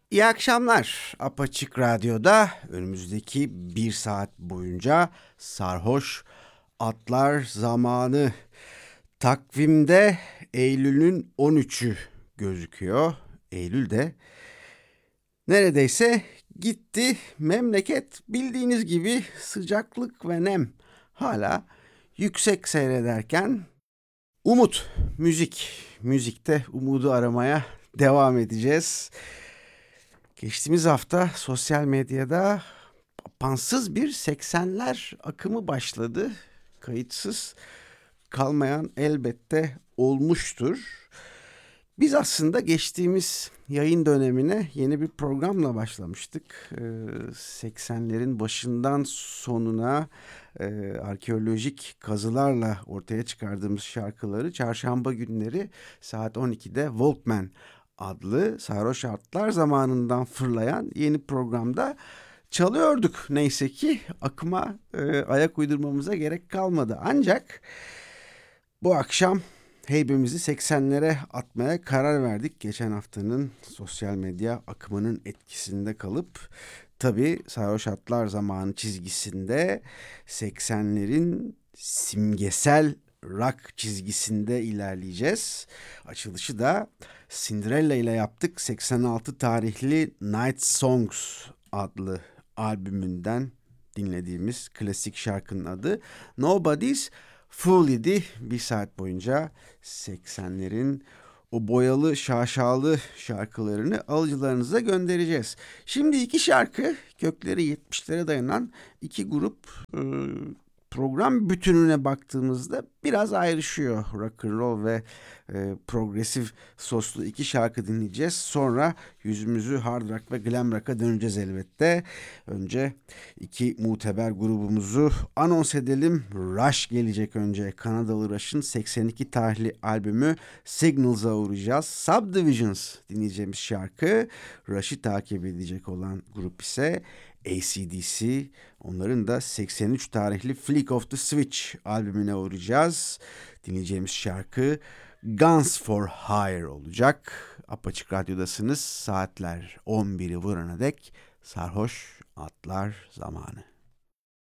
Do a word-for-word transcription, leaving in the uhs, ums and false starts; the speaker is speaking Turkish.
İyi akşamlar. Apaçık Radyo'da önümüzdeki bir saat boyunca sarhoş atlar zamanı. Takvimde Eylül'ün on üçü gözüküyor. Eylül de neredeyse gitti. Memleket bildiğiniz gibi sıcaklık ve nem hala yüksek seyrederken umut, müzik, müzikte umudu aramaya devam edeceğiz. Geçtiğimiz hafta sosyal medyada pansız bir seksenler akımı başladı. Kayıtsız kalmayan elbette olmuştur. Biz aslında geçtiğimiz yayın dönemine yeni bir programla başlamıştık. Ee, seksenlerin başından sonuna e, arkeolojik kazılarla ortaya çıkardığımız şarkıları çarşamba günleri saat on ikide Walkman adlı sarhoş atlar zamanından fırlayan yeni programda çalıyorduk. Neyse ki akıma e, ayak uydurmamıza gerek kalmadı. Ancak bu akşam heybemizi seksenlere atmaya karar verdik. Geçen haftanın sosyal medya akımının etkisinde kalıp tabii sarhoş atlar zamanı çizgisinde seksenlerin simgesel rock çizgisinde ilerleyeceğiz. Açılışı da Cinderella ile yaptık. seksen altı tarihli Night Songs adlı albümünden dinlediğimiz klasik şarkının adı Nobody's Fool idi. Bir saat boyunca seksenlerin o boyalı şaşalı şarkılarını alıcılarınıza göndereceğiz. Şimdi iki şarkı kökleri yetmişlere dayanan iki grup e, program bütününe baktığımızda biraz ayrışıyor. Rock and roll ve e, progresif soslu iki şarkı dinleyeceğiz. Sonra yüzümüzü hard rock ve glam rock'a döneceğiz elbette. Önce iki muteber grubumuzu anons edelim. Rush gelecek önce. Kanadalı Rush'ın seksen iki tarihli albümü Signals'a uğrayacağız. Subdivisions dinleyeceğimiz şarkı. Rush'ı takip edecek olan grup ise A C D C. Onların da seksen üç tarihli Flick of the Switch albümüne uğrayacağız. Dinleyeceğimiz şarkı Guns for Hire olacak. Apaçık Radyo'dasınız. Saatler on biri vurana dek sarhoş atlar zamanı.